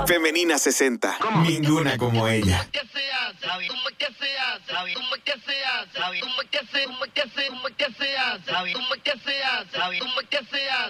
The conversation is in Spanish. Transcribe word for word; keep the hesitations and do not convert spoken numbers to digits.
Femenina sesenta. Ninguna como ella. Que sea, sabe, como que sea, sabe, como que sea, sabe, como que sea, como que sea, como que sea, sabe, como que sea, sabe, como que sea.